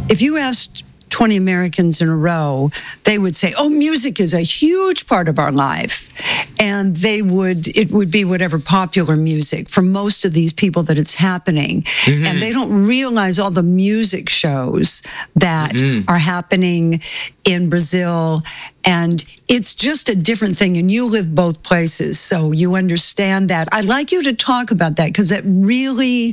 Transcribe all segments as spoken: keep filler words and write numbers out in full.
if you asked twenty Americans in a row, they would say, oh, music is a huge part of our life. And they would, it would be whatever popular music for most of these people that it's happening. Mm-hmm. And they don't realize all the music shows that mm-hmm. are happening in Brazil. And it's just a different thing. And you live both places, so you understand that. I'd like you to talk about that because that really...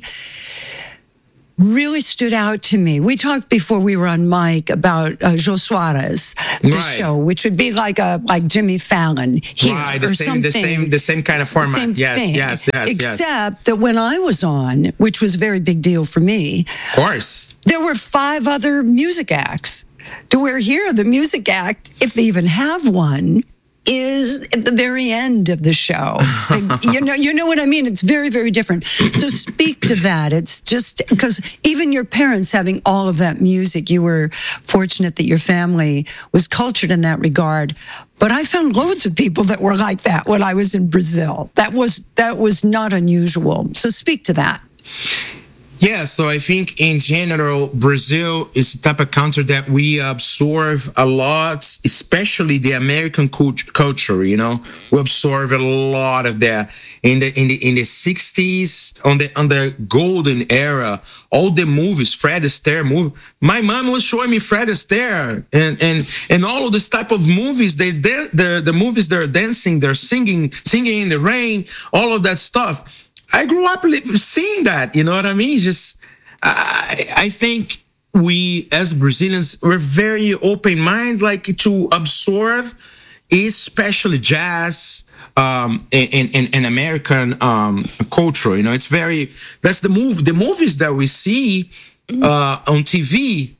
really stood out to me. We talked before we were on mic about uh, Jô Soares, the right. show, which would be like a like Jimmy Fallon here, right? The or same, something. the same, the same kind of format. Same yes, thing. yes, yes. Except yes. that when I was on, which was a very big deal for me, of course, there were five other music acts. To where here, the music act, if they even have one, is at the very end of the show. you know, you know what I mean? It's very, very different. So speak to that. It's just because even your parents having all of that music, you were fortunate that your family was cultured in that regard. But I found loads of people that were like that when I was in Brazil. That was that was not unusual. So speak to that. Yeah, so I think in general, Brazil is the type of country that we absorb a lot, especially the American cult- culture. You know, we absorb a lot of that in the in the in the sixties, on the on the golden era. All the movies, Fred Astaire movie. My mom was showing me Fred Astaire and and and all of this type of movies. They dan- the the movies they're dancing, they're singing, singing in the rain, all of that stuff. I grew up seeing that, you know what I mean? Just, I, I think we as Brazilians, we're very open-minded, like to absorb, especially jazz um, and, and, and American um, culture. You know, it's very, that's the move, the movies that we see uh, on T V,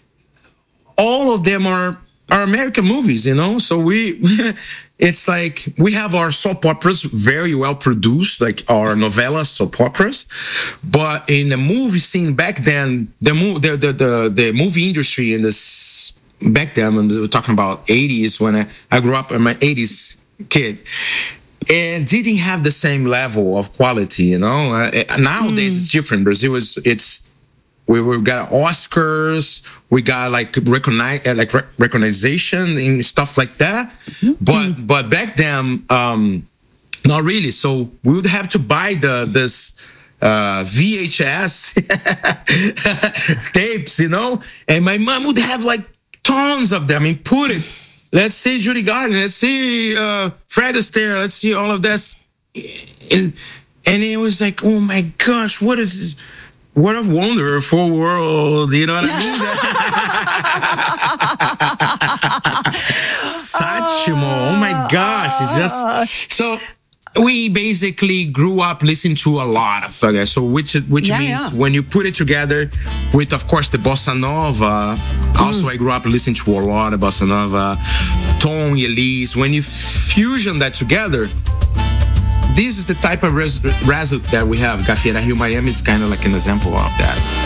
all of them are, are American movies, you know? So we... It's like we have our soap operas very well produced, like our novella soap operas. But in the movie scene back then, the the the the, the movie industry in this back then, when we were talking about eighties, when I, I grew up, I'm an eighties kid, it didn't have the same level of quality, you know. Uh, nowadays mm. it's different. Brazil is it's. We we got Oscars, we got like recognize like rec- recognition and stuff like that. Mm-hmm. But but back then, um, not really. So we would have to buy the this uh, V H S tapes, you know. And my mom would have like tons of them and put it. Let's see Judy Garland. Let's see uh, Fred Astaire. Let's see all of this. And and it was like, oh my gosh, what is this? What a wonderful world, you know what I mean? Satchmo, oh my gosh, it's just so. We basically grew up listening to a lot of uh, so which which yeah, means yeah. when you put it together with, of course, the bossa nova. Mm. Also, I grew up listening to a lot of bossa nova, Tom, Elise. When you fusion that together, this is the type of res- result that we have. Gafieira Rio Miami is kind of like an example of that.